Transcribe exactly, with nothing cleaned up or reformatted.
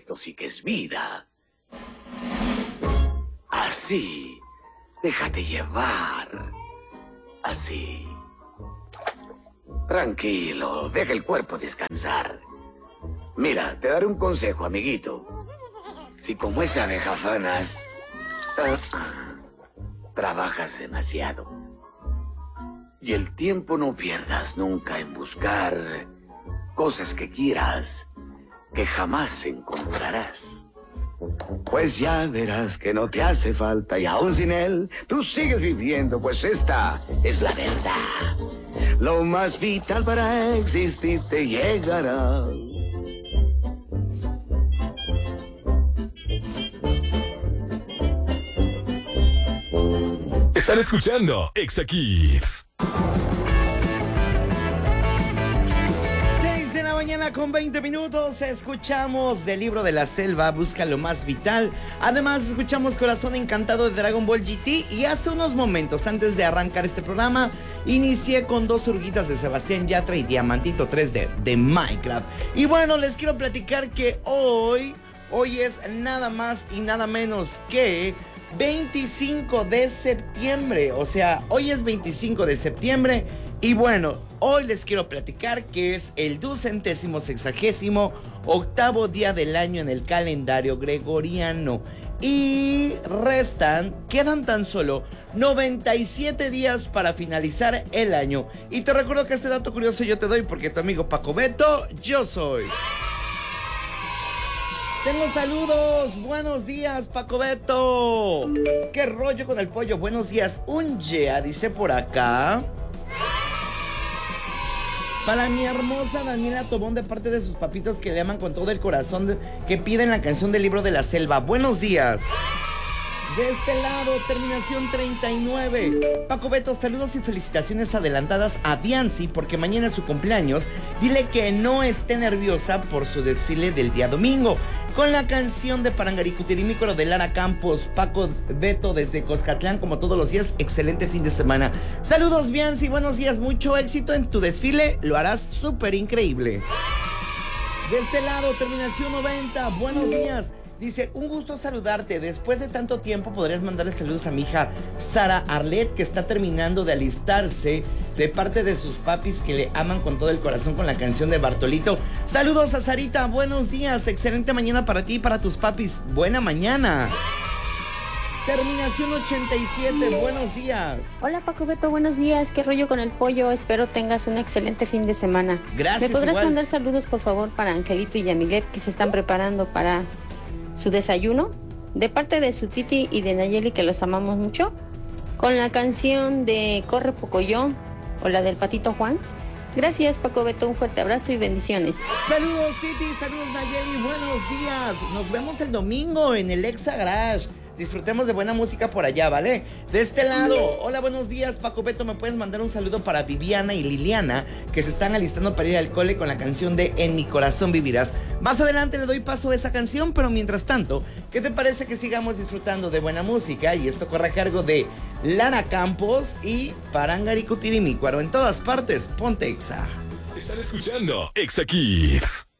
esto sí que es vida. Así, déjate llevar. Así. Tranquilo, deja el cuerpo descansar. Mira, te daré un consejo, amiguito. Si como esa abeja fanas, uh, uh, trabajas demasiado. Y el tiempo no pierdas nunca en buscar cosas que quieras, que jamás encontrarás. Pues ya verás que no te hace falta y aún sin él, tú sigues viviendo, pues esta es la verdad. Lo más vital para existir te llegará. Están escuchando Exa Kids. seis de la mañana con veinte minutos. Escuchamos del libro de la selva, Busca lo más vital. Además, escuchamos Corazón Encantado de Dragon Ball G T. Y hace unos momentos, antes de arrancar este programa, inicié con Dos Oruguitas de Sebastián Yatra y Diamantito tres D de Minecraft. Y bueno, les quiero platicar que hoy, hoy es nada más y nada menos que veinticinco de septiembre, o sea, hoy es veinticinco de septiembre y bueno, hoy les quiero platicar que es el ducentésimo sexagésimo octavo día del año en el calendario gregoriano y restan, quedan tan solo noventa y siete días para finalizar el año. Y te recuerdo que este dato curioso yo te doy porque tu amigo Paco Beto, yo soy. Tengo saludos, buenos días Paco Beto. ¿Qué rollo con el pollo? Buenos días, un yeah, dice por acá. Para mi hermosa Daniela Tobón, de parte de sus papitos que le aman con todo el corazón, de, que piden la canción del libro de la selva. Buenos días. De este lado, terminación treinta y nueve. Paco Beto, saludos y felicitaciones adelantadas a Bianci porque mañana es su cumpleaños. Dile que no esté nerviosa por su desfile del día domingo. Con la canción de Parangaricutirimícoro de Lara Campos. Paco Beto desde Coscatlán, como todos los días, excelente fin de semana. Saludos Bianci, buenos días, mucho éxito en tu desfile, lo harás súper increíble. De este lado, terminación noventa, buenos días. Dice, un gusto saludarte. Después de tanto tiempo, podrías mandarle saludos a mi hija Sara Arlet, que está terminando de alistarse de parte de sus papis que le aman con todo el corazón con la canción de Bartolito. Saludos a Sarita, buenos días. Excelente mañana para ti y para tus papis. Buena mañana. Terminación ochenta y siete, buenos días. Hola Paco Beto, buenos días. ¿Qué rollo con el pollo? Espero tengas un excelente fin de semana. Gracias. ¿Me podrás igual. mandar saludos, por favor, para Angelito y Yamilet, que se están preparando para su desayuno? De parte de su Titi y de Nayeli, que los amamos mucho. Con la canción de Corre Pocoyo o la del Patito Juan. Gracias Paco Beto, un fuerte abrazo y bendiciones. Saludos Titi, saludos Nayeli, buenos días. Nos vemos el domingo en el Exa Garage. Disfrutemos de buena música por allá, ¿vale? De este lado, hola, buenos días, Paco Beto. ¿Me puedes mandar un saludo para Viviana y Liliana, que se están alistando para ir al cole con la canción de En mi corazón vivirás? Más adelante le doy paso a esa canción, pero mientras tanto, ¿qué te parece que sigamos disfrutando de buena música? Y esto corre a cargo de Lara Campos y Parangaricutirimícuaro. En todas partes, ponte Exa. Están escuchando Exa Kids.